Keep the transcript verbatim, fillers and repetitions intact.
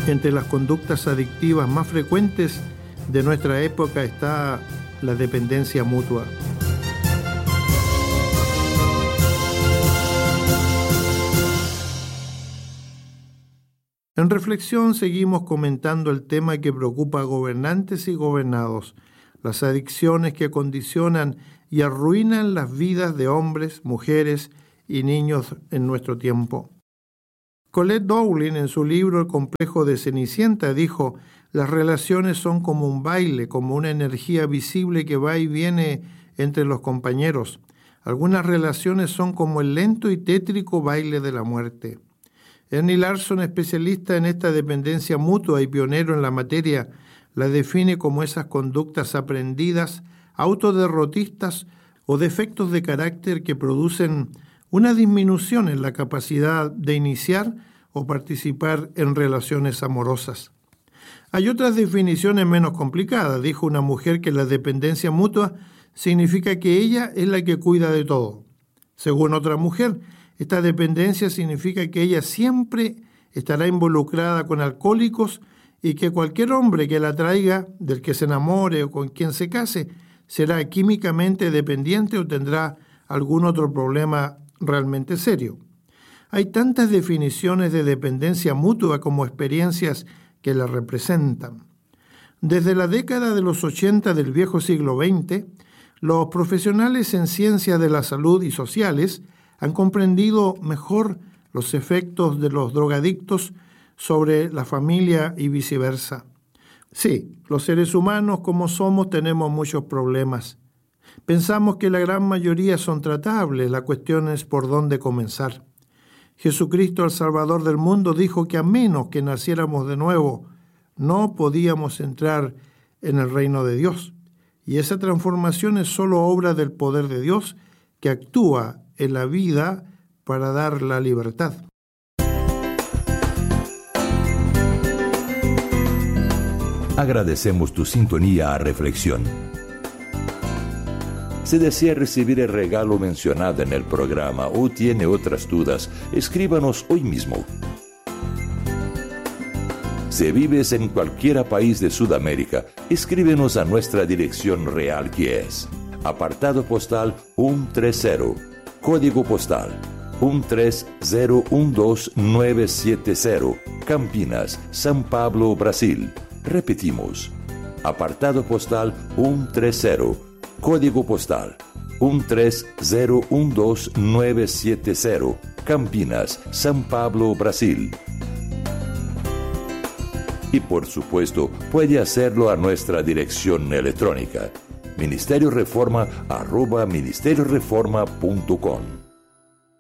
Entre las conductas adictivas más frecuentes de nuestra época está la dependencia mutua. En reflexión seguimos comentando el tema que preocupa a gobernantes y gobernados, las adicciones que condicionan y arruinan las vidas de hombres, mujeres y niños en nuestro tiempo. Colette Dowling, en su libro El complejo de Cenicienta, dijo: las relaciones son como un baile, como una energía visible que va y viene entre los compañeros. Algunas relaciones son como el lento y tétrico baile de la muerte. Ernie Larson, especialista en esta dependencia mutua y pionero en la materia, la define como esas conductas aprendidas, autoderrotistas o defectos de carácter que producen una disminución en la capacidad de iniciar o participar en relaciones amorosas. Hay otras definiciones menos complicadas. Dijo una mujer que la dependencia mutua significa que ella es la que cuida de todo. Según otra mujer, esta dependencia significa que ella siempre estará involucrada con alcohólicos y que cualquier hombre que la traiga, del que se enamore o con quien se case, será químicamente dependiente o tendrá algún otro problema realmente serio. Hay tantas definiciones de dependencia mutua como experiencias que la representan. Desde la década de los ochenta del viejo siglo veinte, los profesionales en ciencias de la salud y sociales han comprendido mejor los efectos de los drogadictos sobre la familia y viceversa. Sí, los seres humanos como somos tenemos muchos problemas. Pensamos que la gran mayoría son tratables, la cuestión es por dónde comenzar. Jesucristo, el Salvador del mundo, dijo que a menos que naciéramos de nuevo, no podíamos entrar en el reino de Dios. Y esa transformación es solo obra del poder de Dios que actúa en la vida para dar la libertad. Agradecemos tu sintonía a Reflexión. Si desea recibir el regalo mencionado en el programa o tiene otras dudas, escríbanos hoy mismo. Si vives en cualquier país de Sudamérica, escríbenos a nuestra dirección real, que es apartado postal ciento treinta, código postal uno tres cero uno dos nueve siete cero, Campinas, São Paulo, Brasil. Repetimos, apartado postal ciento treinta, código postal uno tres cero uno dos nueve siete cero, Campinas, São Paulo, Brasil. Y por supuesto, puede hacerlo a nuestra dirección electrónica, ministerio reforma arroba ministerio reforma punto com.